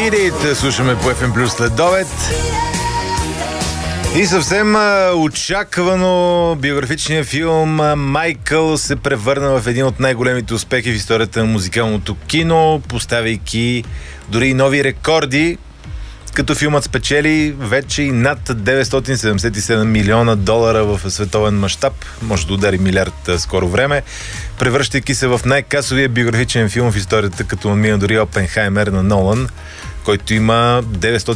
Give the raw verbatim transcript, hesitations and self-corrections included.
It слушаме по Еф Ем Плюс следобед. И съвсем а, очаквано биографичният филм Майкъл се превърна в един от най-големите успехи в историята на музикалното кино, поставяйки дори и нови рекорди, като филмът спечели вече и над деветстотин седемдесет и седем милиона долара в световен мащаб, може да удари милиард скоро време, превръщайки се в най-касовия биографичен филм в историята, като надмина дори Опенхаймер на Нолан, който има деветстотин